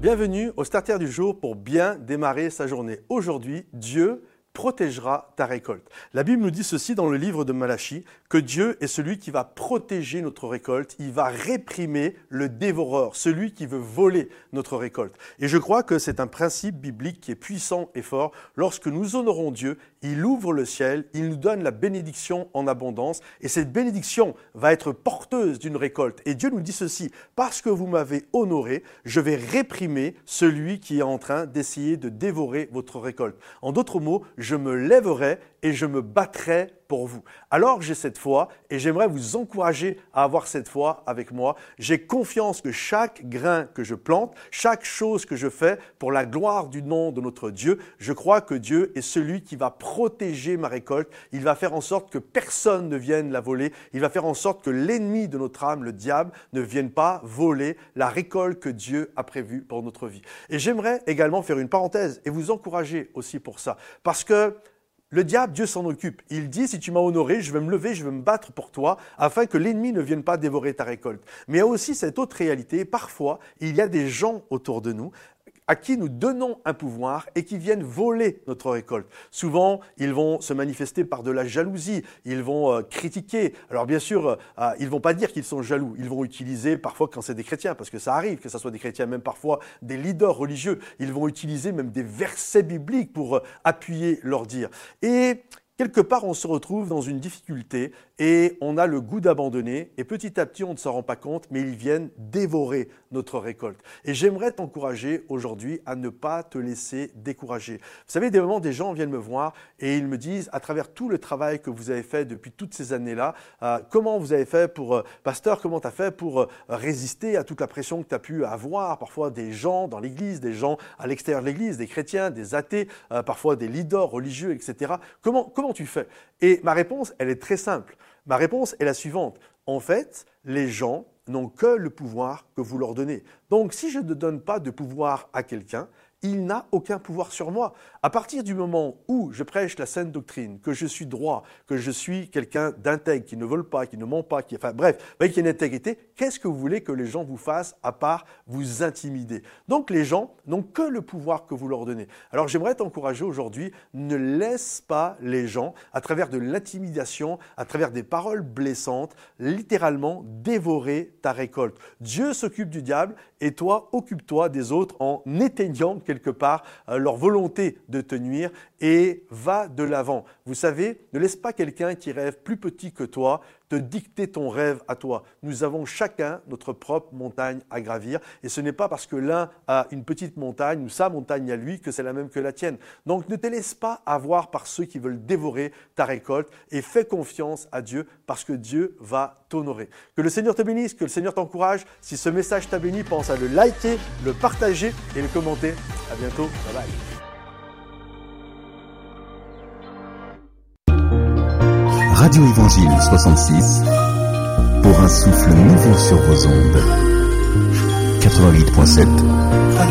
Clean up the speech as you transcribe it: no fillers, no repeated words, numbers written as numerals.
Bienvenue au Starter du jour pour bien démarrer sa journée. Aujourd'hui, Dieu protégera ta récolte. La Bible nous dit ceci dans le livre de Malachie, que Dieu est celui qui va protéger notre récolte, il va réprimer le dévoreur, celui qui veut voler notre récolte. Et je crois que c'est un principe biblique qui est puissant et fort. Lorsque nous honorons Dieu, il ouvre le ciel, il nous donne la bénédiction en abondance et cette bénédiction va être porteuse d'une récolte. Et Dieu nous dit ceci, parce que vous m'avez honoré, je vais réprimer celui qui est en train d'essayer de dévorer votre récolte. En d'autres mots, je me lèverai et je me battrai pour vous. Alors j'ai cette foi et j'aimerais vous encourager à avoir cette foi avec moi. J'ai confiance que chaque grain que je plante, chaque chose que je fais pour la gloire du nom de notre Dieu, je crois que Dieu est celui qui va protéger ma récolte. Il va faire en sorte que personne ne vienne la voler. Il va faire en sorte que l'ennemi de notre âme, le diable, ne vienne pas voler la récolte que Dieu a prévue pour notre vie. Et j'aimerais également faire une parenthèse et vous encourager aussi pour ça. Parce que le diable, Dieu s'en occupe. Il dit, si tu m'as honoré, je vais me lever, je vais me battre pour toi, afin que l'ennemi ne vienne pas dévorer ta récolte. Mais il y a aussi cette autre réalité, parfois, il y a des gens autour de nous à qui nous donnons un pouvoir et qui viennent voler notre récolte. Souvent, ils vont se manifester par de la jalousie, ils vont critiquer. Alors bien sûr, ils ne vont pas dire qu'ils sont jaloux, ils vont utiliser parfois quand c'est des chrétiens, parce que ça arrive que ce soit des chrétiens, même parfois des leaders religieux, ils vont utiliser même des versets bibliques pour appuyer leur dire. Et quelque part, on se retrouve dans une difficulté et on a le goût d'abandonner et petit à petit, on ne s'en rend pas compte, mais ils viennent dévorer notre récolte. Et j'aimerais t'encourager aujourd'hui à ne pas te laisser décourager. Vous savez, des moments, des gens viennent me voir et ils me disent, à travers tout le travail que vous avez fait depuis toutes ces années-là, comment vous avez fait pour, pasteur, comment tu as fait pour résister à toute la pression que tu as pu avoir, parfois des gens dans l'église, des gens à l'extérieur de l'église, des chrétiens, des athées, parfois des leaders religieux, etc. Comment tu fais? Et ma réponse, elle est très simple. Ma réponse est la suivante. En fait, les gens n'ont que le pouvoir que vous leur donnez. Donc, si je ne donne pas de pouvoir à quelqu'un, il n'a aucun pouvoir sur moi. À partir du moment où je prêche la sainte doctrine, que je suis droit, que je suis quelqu'un d'intègre, qui ne vole pas, qui ne ment pas, qui a une intégrité, qu'est-ce que vous voulez que les gens vous fassent à part vous intimider? Donc les gens n'ont que le pouvoir que vous leur donnez. Alors j'aimerais t'encourager aujourd'hui, ne laisse pas les gens, à travers de l'intimidation, à travers des paroles blessantes, littéralement dévorer ta récolte. Dieu s'occupe du diable et toi, occupe-toi des autres en éteignant quelque part leur volonté de te nuire et va de l'avant. Vous savez, ne laisse pas quelqu'un qui rêve plus petit que toi te dicter ton rêve à toi. Nous avons chacun notre propre montagne à gravir et ce n'est pas parce que l'un a une petite montagne ou sa montagne à lui que c'est la même que la tienne. Donc ne te laisse pas avoir par ceux qui veulent dévorer ta récolte et fais confiance à Dieu parce que Dieu va t'honorer. Que le Seigneur te bénisse, que le Seigneur t'encourage. Si ce message t'a béni, pense à le liker, le partager et le commenter. À bientôt. Bye bye. Radio Évangile 66 pour un souffle nouveau sur vos ondes. 88.7